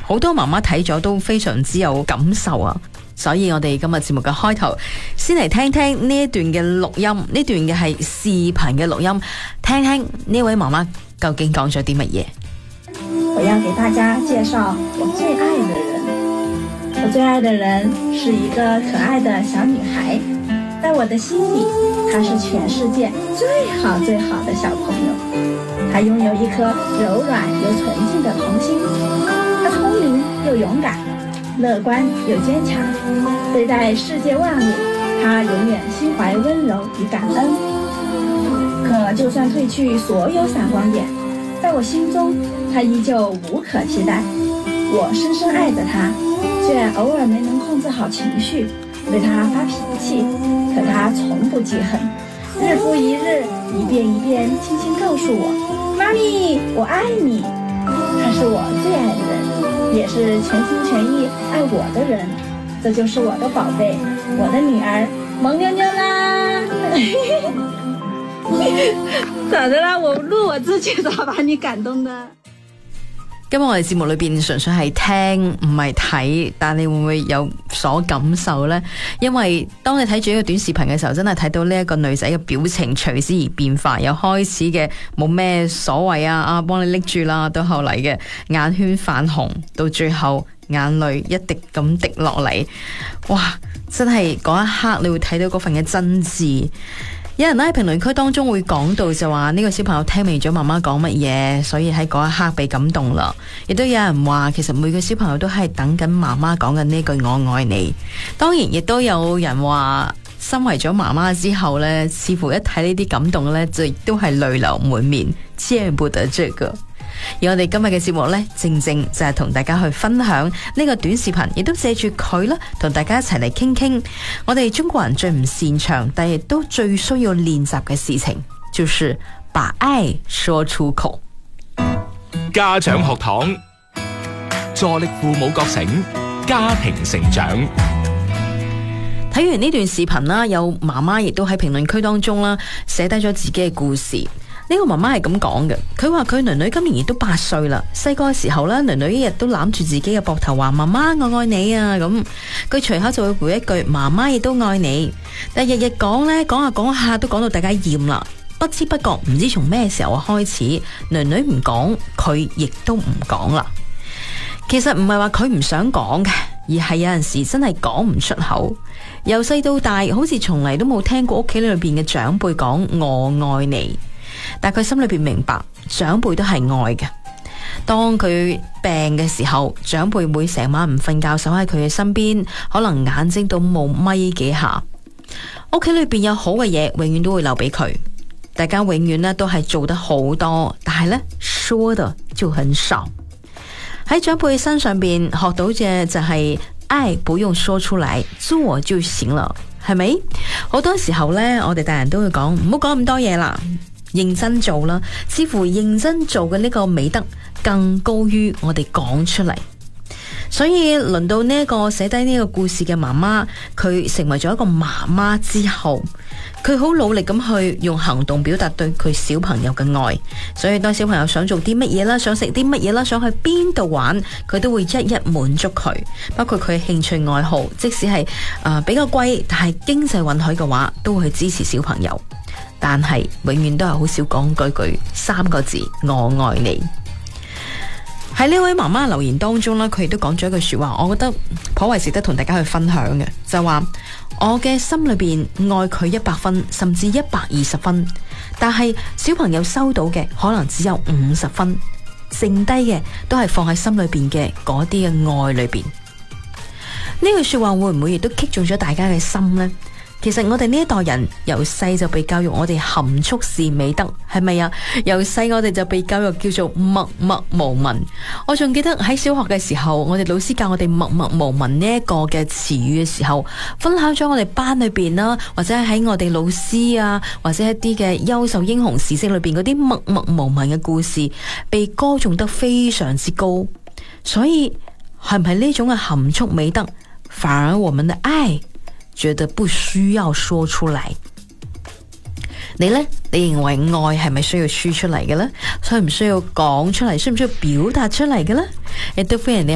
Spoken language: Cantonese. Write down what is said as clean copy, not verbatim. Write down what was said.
好多媽媽睇咗都非常之有感受啊。所以我哋今日節目嘅開頭先嚟聽聽呢一段嘅錄音，呢段嘅係視頻嘅錄音，聽聽呢位媽媽究竟講咗啲乜嘢。 我要給大家介紹我最愛的人。我最愛的人是一個可愛的小女孩，在我的心裡，她是全世界最好最好的小朋友。她擁有一顆柔軟又純淨的童心，她聰明又勇敢，樂觀又堅強，對待世界萬物，她永遠心懷溫柔與感恩。可就算褪去所有閃光點，在我心中，她依舊無可替代。我深深愛着她，雖然偶爾沒能控制好情緒，對她發脾氣，可她從不記恨，日復一日，一遍一遍輕輕告訴我：媽咪，我愛你。她是我最愛的人，也是全心全意愛我的人。這就是我的寶貝，我的女兒萌妞妞啦。咋的啦？我錄我自己咋把你感動的？ 今日我哋節目裏邊純粹係聽唔係睇，但你會唔會有所感受呢？因為當你睇住呢個短視頻嘅時候，真係睇到呢一個女仔嘅表情隨之而變化，由開始嘅冇咩所謂啊，幫你拎住啦，到後嚟嘅眼圈泛紅，到最後眼淚一滴咁滴落嚟，哇！真係嗰一刻你會睇到嗰份嘅真摯。有人喺評論區當中會講到就話呢個小朋友聽明咗媽媽講乜嘢，所以喺嗰一刻被感動啦。亦都有人話其實每個小朋友都係等緊媽媽講緊呢句我愛你。當然亦都有人話身為咗媽媽之後呢，似乎一睇呢啲感動呢，就亦都係淚流滿面，見不得這個。而我哋今日嘅節目呢，正正就係同大家去分享呢個短視頻，亦都借住佢啦，同大家一齊嚟傾傾我哋中國人最唔擅長，但亦都最需要練習嘅事情，就是把愛說出口。 家長學堂，助力父母覺醒，家庭成長。 睇完呢段視頻啦，有媽媽亦都喺評論區當中啦，寫低咗自己嘅故事。呢個媽媽係咁講嘅，佢話佢囡囡今年亦都8歲啦。細個嘅時候咧，囡囡一日都攬住自己嘅膊頭話：媽媽我愛你啊！咁佢隨口就會回一句：媽媽亦都愛你。但係日日講呢，講下講下都講到大家厭啦。不知不覺唔知從咩時候開始，囡囡唔講，佢亦都唔講啦。其實唔係話佢唔想講嘅，而係有陣時真係講唔出口。由細到大，好似從嚟都冇聽過屋企裏邊嘅長輩講我愛你。但佢心裏邊明白，長輩都係愛嘅。當佢病嘅時候，長輩會成晚唔瞓覺，守喺佢嘅身邊，可能眼睛都冇眯幾下。屋企裏邊有好嘅嘢，永遠都會留俾佢。大家永遠呢都係做得好多，但係呢說的就很少。喺長輩身上邊學到嘅就係愛不用說出來，做就行了，係咪？好多時候呢，我哋大人都會講唔好講咁多嘢啦。認真做啦，似乎認真做嘅呢個美德更高於我哋講出嚟。所以輪到呢一個寫低呢個故事嘅媽媽，佢成為咗一個媽媽之後，佢好努力咁去用行動表達對佢小朋友嘅愛。所以當小朋友想做啲乜嘢啦，想食啲乜嘢啦，想去邊度玩，佢都會一一滿足佢。包括佢興趣愛好，即使係比較貴，但係經濟允許嘅話，都會去支持小朋友。但係永遠都係好少講句3個字我愛你。喺呢位媽媽留言當中呢，佢亦都講咗一句說話，我覺得頗為值得同大家去分享嘅，就話我嘅心裏邊愛佢100分，甚至120分，但係小朋友收到嘅可能只有50分，剩低嘅都係放喺心裏邊嘅嗰啲嘅愛裏邊。呢句說話會唔會亦都擊中咗大家嘅心呢？其實我哋呢一代人由細就被教育我哋含蓄是美德，係咪啊？由細我哋就被教育叫做默默無聞。我仲記得喺小學嘅時候，我哋老師教我哋默默無聞呢一個嘅詞語嘅時候，分享咗我哋班裏邊啦，或者喺我哋老師啊，或者一啲嘅優秀英雄事跡裏邊嗰啲默默無聞嘅故事，被歌頌得非常之高。所以係唔係呢種嘅含蓄美德，反而我們的愛覺得不需要說出來？你呢？你認為愛係咪需要輸出嚟嘅呢？需唔需要講出嚟？需唔需要表達出嚟嘅呢？亦都歡迎你